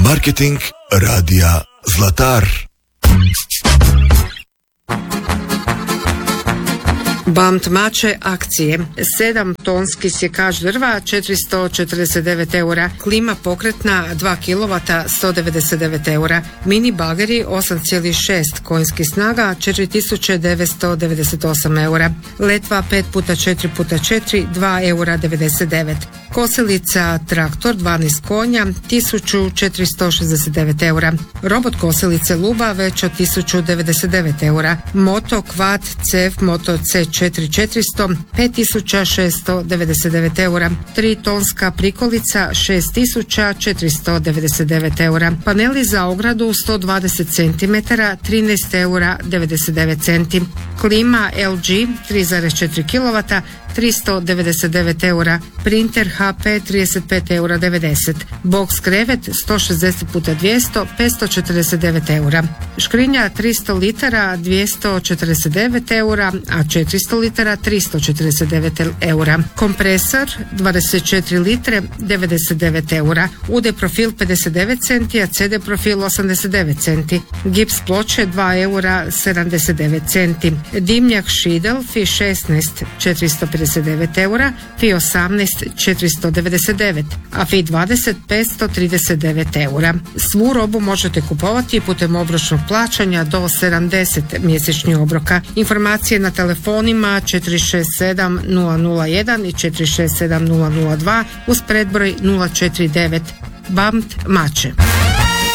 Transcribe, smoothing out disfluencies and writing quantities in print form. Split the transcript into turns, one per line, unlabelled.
Marketing radija Zlatar.
BAMT Mače akcije. 7 tonski sjekač drva 449 eura, klima pokretna 2 kW 199 eura, mini bageri 8,6 konjskih snaga 4998 eura, letva 5x4x4 2 eura 99, kosilica traktor 12 konja 1469 eura, robot kosilice Luba već od 1099 eura, moto Quad CF Moto C4400 5699 eura, 3 tonska prikolica 6499 eura, paneli za ogradu 120 cm 13 eura 99 centi, klima LG 3,4 kW 399 eura, printer HP 35 eura 90, box krevet 160x200 549 eura, škrinja 300 litara 249 eura, a 400 litara 349 eura, kompresor 24 litre 99 eura, UD profil 59 centi, a CD profil 89 centi, gips ploče 2 eura 79 centi, dimnjak Schiedel FI 16 459 eura, FI 18 499, a FI 20 539 eura. Svu robu možete kupovati putem obročnog plaćanja do 70 mjesečnih obroka. Informacije na telefonima 467 001 i 467 002 uz predbroj 049. BAMT Mače.